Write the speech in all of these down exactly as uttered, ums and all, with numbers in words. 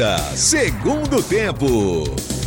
Segundo tempo.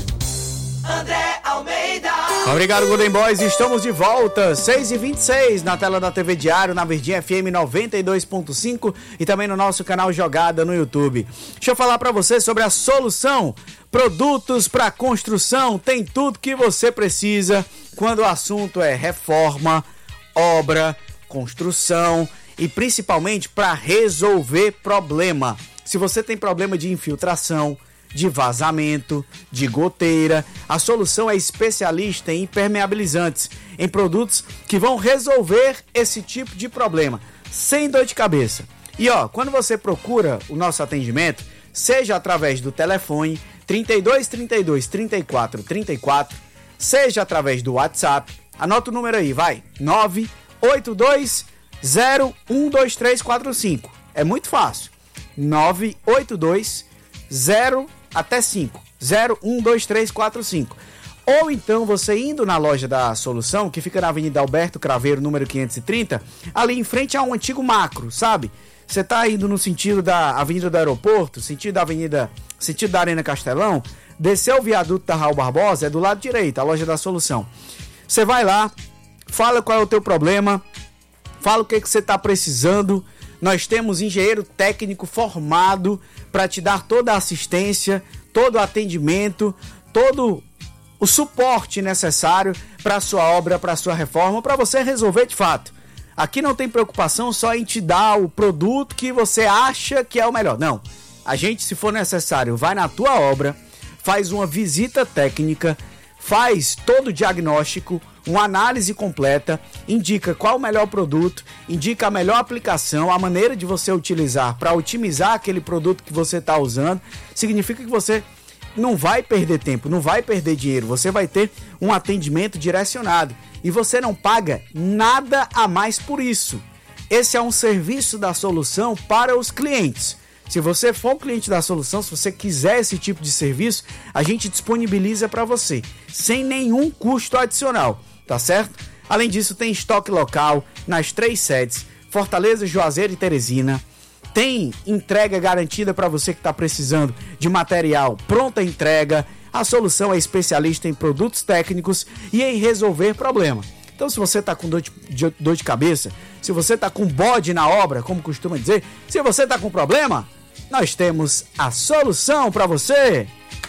André Almeida. Obrigado, Golden Boys. Estamos de volta. seis e vinte e seis na tela da T V Diário, na Verdinha F M noventa e dois ponto cinco e também no nosso canal Jogada no YouTube. Deixa eu falar para você sobre a Solução. Produtos para construção. Tem tudo que você precisa quando o assunto é reforma, obra, construção e principalmente para resolver problema. Se você tem problema de infiltração, de vazamento, de goteira, a Solução é especialista em impermeabilizantes, em produtos que vão resolver esse tipo de problema, sem dor de cabeça. E ó, quando você procura o nosso atendimento, seja através do telefone trinta e dois, trinta e dois, trinta e quatro, trinta e quatro, seja através do WhatsApp, anota o número aí, vai, nove oito dois zero um dois três quatro cinco. É muito fácil. nove oito dois zero até cinco, zero um dois três quatro cinco. Ou então você indo na loja da Solução, que fica na Avenida Alberto Craveiro, número quinhentos e trinta, ali em frente a um antigo macro, sabe? Você tá indo no sentido da Avenida do Aeroporto, sentido da Avenida, sentido da Arena Castelão, desceu o viaduto da Raul Barbosa, é do lado direito, a loja da Solução. Você vai lá, fala qual é o teu problema, fala o que que você tá precisando. Nós temos engenheiro técnico formado para te dar toda a assistência, todo o atendimento, todo o suporte necessário para a sua obra, para a sua reforma, para você resolver de fato. Aqui não tem preocupação só em te dar o produto que você acha que é o melhor. Não. A gente, se for necessário, vai na tua obra, faz uma visita técnica, faz todo o diagnóstico, uma análise completa, indica qual o melhor produto, indica a melhor aplicação, a maneira de você utilizar para otimizar aquele produto que você está usando. Significa que você não vai perder tempo, não vai perder dinheiro, você vai ter um atendimento direcionado e você não paga nada a mais por isso. Esse é um serviço da Solução para os clientes. Se você for um cliente da Solução, se você quiser esse tipo de serviço, a gente disponibiliza para você, sem nenhum custo adicional, tá certo? Além disso, tem estoque local nas três sedes, Fortaleza, Juazeiro e Teresina. Tem entrega garantida para você que está precisando de material, pronta entrega. A Solução é especialista em produtos técnicos e em resolver problema. Então, se você está com dor de, de, dor de cabeça, se você está com bode na obra, como costuma dizer, se você está com problema, nós temos a solução para você.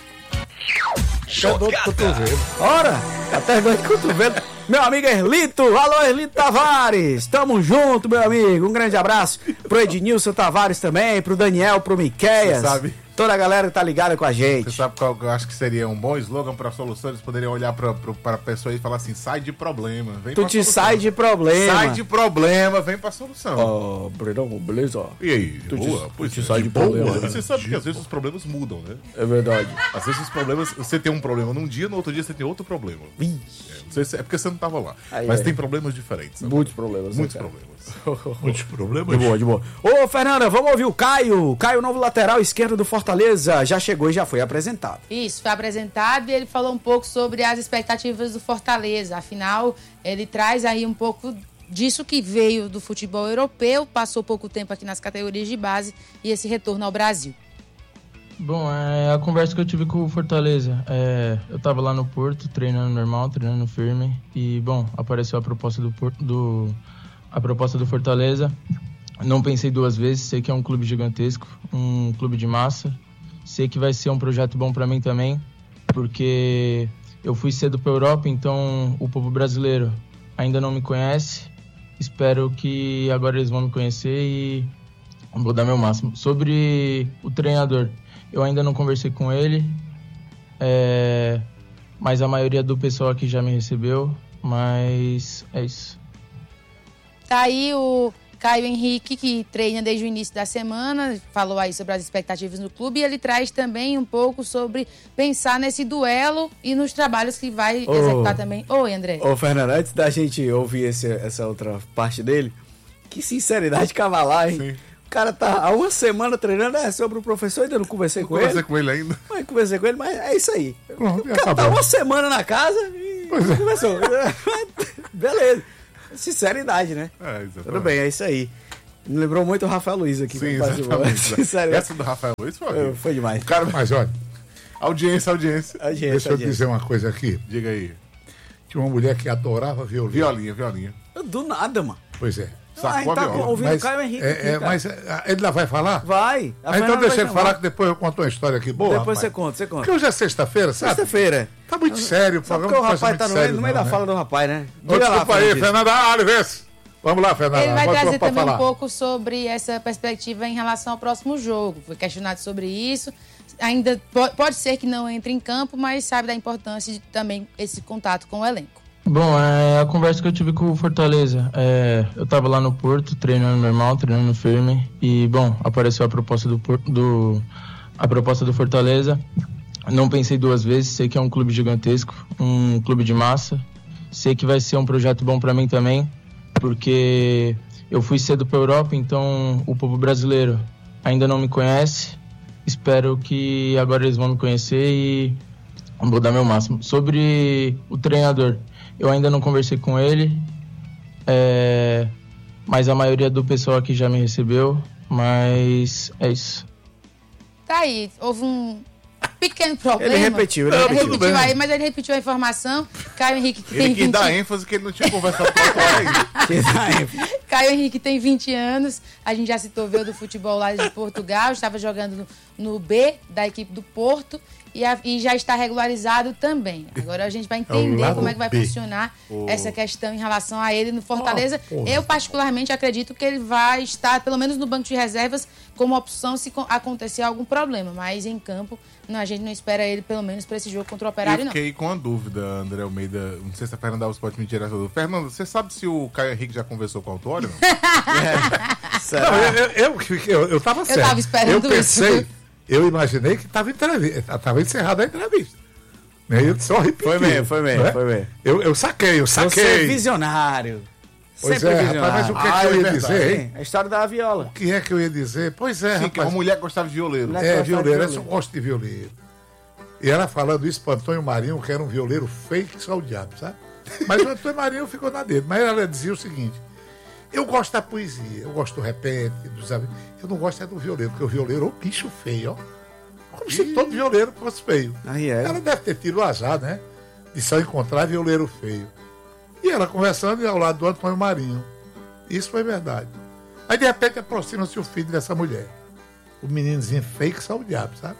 Jogada. Ora, até dor de cotovelo. Meu amigo Erlito, alô Erlito Tavares, tamo junto, meu amigo, um grande abraço pro Ednilson Tavares também, pro Daniel, pro Miqueias. Você sabe? Toda a galera que tá ligada com a gente. Você sabe qual eu acho que seria um bom slogan pra Solução? Eles poderiam olhar pra, pra, pra pessoa e falar assim, sai de problema, vem Tu pra te solução. sai de problema. Sai de problema, vem pra Solução. Ó, oh, Bredão, beleza? E aí, Tu boa? te, Pois tu te é, sai de, de boa. problema. E você sabe que às vezes os problemas mudam, né? É verdade. Às vezes os problemas, você tem um problema num dia, no outro dia você tem outro problema. É, não sei se, é porque você não tava lá. Aí, mas é. tem problemas diferentes. Sabe? Muitos problemas. Muitos né, problemas. Muitos problemas. De boa, de boa. Ô, Fernanda, vamos ouvir o Caio. Caio, novo lateral esquerdo do Fortaleza. Já chegou e já foi apresentado. Isso, foi apresentado e ele falou um pouco sobre as expectativas do Fortaleza. Afinal, ele traz aí um pouco disso que veio do futebol europeu, passou pouco tempo aqui nas categorias de base e esse retorno ao Brasil. Bom, é, a conversa que eu tive com o Fortaleza, é, eu tava lá no Porto, treinando normal, treinando firme, e, bom, apareceu a proposta do, Porto, do, a proposta do Fortaleza. Não pensei duas vezes, sei que é um clube gigantesco, um clube de massa, sei que vai ser um projeto bom para mim também, porque eu fui cedo para a Europa, então o povo brasileiro ainda não me conhece, espero que agora eles vão me conhecer e vou dar meu máximo. Sobre o treinador, eu ainda não conversei com ele, é, mas a maioria do pessoal aqui já me recebeu, mas é isso. Tá aí o Caio Henrique, que treina desde o início da semana, falou aí sobre as expectativas no clube, e ele traz também um pouco sobre pensar nesse duelo e nos trabalhos que vai Ô, executar também. Oi, André. Ô, Fernando, antes da gente ouvir esse, essa outra parte dele, que sinceridade cavalar, hein? Sim. O cara tá há uma semana treinando, é sobre o professor, ainda não conversei não com conversei ele. com ele ainda. Mas conversei com ele, mas é isso aí. Pronto, o cara tá uma semana na casa e pois é. conversou. Beleza. Sinceridade, né? É, exatamente. Tudo bem, é isso aí. Me lembrou muito o Rafael Luiz aqui. Sim, exatamente. Sério. Essa do Rafael Luiz foi, foi demais. O cara, Mas olha, audiência, audiência. audiência deixa eu audiência. dizer uma coisa aqui. Diga aí. Tinha uma mulher que adorava violino. Violinha, violinha. Do nada, mano. Pois é. Sacou a a gente tá viola. ouvindo Mas, o Caio Henrique é, aqui, é, cara. mas é, ele lá vai falar? Vai. A Ah, então Fernanda deixa vai ele falar chamar. que depois eu conto uma história aqui boa. Depois você rapaz. conta, você conta. Porque hoje é sexta-feira, sabe? Sexta-feira. Tá muito sério o Só programa. porque o não rapaz pode ser tá muito no meio, sério, no meio não, da né? fala do rapaz, né? Ô, Diga lá, desculpa aí, Fernandinho. Fernanda Alves. Vamos lá, Fernanda. Ele vai Agora trazer tu pode também falar. um pouco sobre essa perspectiva em relação ao próximo jogo. Foi questionado sobre isso. Ainda po- pode ser que não entre em campo, mas sabe da importância de também esse contato com o elenco. Bom, é, a conversa que eu tive com o Fortaleza, é, eu tava lá no Porto, treinando normal, treinando firme, e, bom, apareceu a proposta do, Por- do, a proposta do Fortaleza. Não pensei duas vezes, sei que é um clube gigantesco, um clube de massa, sei que vai ser um projeto bom para mim também, porque eu fui cedo para a Europa, então o povo brasileiro ainda não me conhece, espero que agora eles vão me conhecer e vou dar meu máximo. Sobre o treinador, eu ainda não conversei com ele, é, mas a maioria do pessoal aqui já me recebeu, mas é isso. Tá aí, houve um pequeno problema. Ele repetiu, ele Ele repetiu. repetiu aí, mas ele repetiu a informação. Caio Henrique, que tem Ele quis vinte dar ênfase que ele não tinha conversado com ela ainda. Que dá, hein? Caio Henrique tem vinte anos, a gente já citou, veio do futebol lá de Portugal, estava jogando no, no B da equipe do Porto e, a- e já está regularizado também. Agora a gente vai entender lado como é que vai B. funcionar essa questão em relação a ele no Fortaleza. Oh, porra. Eu particularmente acredito que ele vai estar, pelo menos no banco de reservas, como opção se co- acontecer algum problema, mas em campo não, a gente não espera ele, pelo menos, para esse jogo contra o Operário, Eu não. fiquei com a dúvida, André Almeida. Não sei se a Fernanda Alves pode me tirar essa dúvida. Fernanda, você sabe se o Caio Henrique já conversou com o Autório? Não? Será? Não, eu, eu, eu, eu, eu tava certo. tava esperando Eu pensei, isso. eu imaginei que tava, entrevista, tava encerrada a entrevista. E aí ele só repetiu. Foi mesmo, foi mesmo, né? foi mesmo. Eu, eu saquei, eu Você é saquei. visionário. Pois Sempre é, visionário. rapaz, mas o que, é Ah, que eu é ia verdade, dizer, hein? Sim, a história da viola. O que é que eu ia dizer? Pois é, Sim, que rapaz. uma mulher gostava de violeiro. Mulher- É, Gostava de violeiro, eu violeiro. só gosto de violeiro. E ela falando isso para Antônio Marinho, que era um violeiro feio que só o diabo, sabe? Mas o Antônio Marinho ficou na dele. Mas ela dizia o seguinte: eu gosto da poesia, eu gosto do repente, dos eu não gosto é do violeiro, porque o violeiro é um bicho feio, ó. Como se todo violeiro fosse feio. Aí é. Ela deve ter tido o azar, né? De só encontrar violeiro feio. E ela conversando ao lado do Antônio Marinho. Isso foi verdade. Aí de repente aproxima-se o filho dessa mulher. O meninozinho feio que só o diabo, sabe?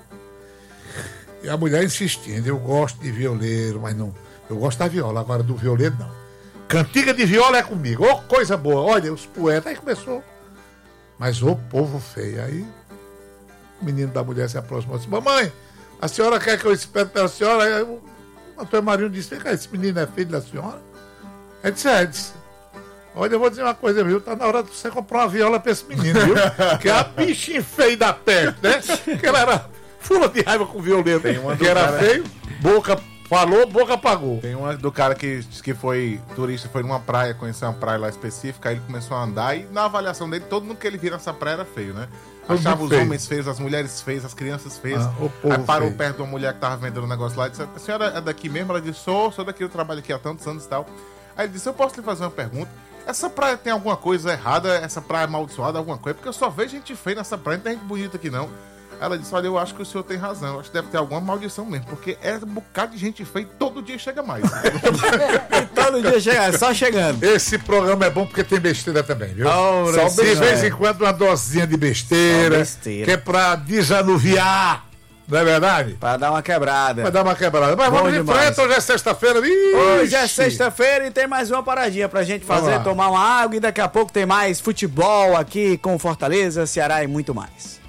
E a mulher insistindo, eu gosto de violeiro, mas não. Eu gosto da viola, agora do violeiro não. Cantiga de viola é comigo. Ô, coisa boa. Olha, os poetas. Aí começou. Mas o povo feio. Aí o menino da mulher se aproximou e disse: mamãe, a senhora quer que eu espere pela senhora? Aí o Antônio Marinho disse: vem cá, esse menino é filho da senhora? Aí disse: é, disse. Olha, eu vou dizer uma coisa, viu? Tá na hora de você comprar uma viola pra esse menino, viu? Que é a bichinha feia da perto, né? Que ela era fula de raiva com o violeiro. Tem uma do que era cara- feio, boca falou, boca apagou. Tem uma do cara que, que foi turista, foi numa praia, conheceu uma praia lá específica, aí ele começou a andar e na avaliação dele, todo mundo que ele via nessa praia era feio, né? Todo Achava mundo os feio. homens feios, as mulheres feias, as crianças feias. Ah, o povo aí parou feio. perto de uma mulher que tava vendendo um negócio lá e disse: a senhora é daqui mesmo? Ela disse: sou, sou daqui, eu trabalho aqui há tantos anos e tal. Aí ele disse: eu posso lhe fazer uma pergunta? Essa praia tem alguma coisa errada? Essa praia é amaldiçoada, alguma coisa? Porque eu só vejo gente feia nessa praia, não tem gente bonita aqui não. Ela disse: olha, eu acho que o senhor tem razão, eu acho que deve ter alguma maldição mesmo, porque é um bocado de gente feia e todo dia chega mais. Todo dia chega, só chegando. Esse programa é bom porque tem besteira também, viu? Ora, Só de sim, vez é. em quando uma dosinha de besteira, Só besteira. que é pra desanuviar, não é verdade? Pra dar uma quebrada. Vai dar uma quebrada. Mas Bom vamos em demais. frente, hoje é sexta-feira. Hoje é Ixi. sexta-feira e tem mais uma paradinha pra gente Vamos fazer, lá. tomar uma água e daqui a pouco tem mais futebol aqui com Fortaleza, Ceará e muito mais.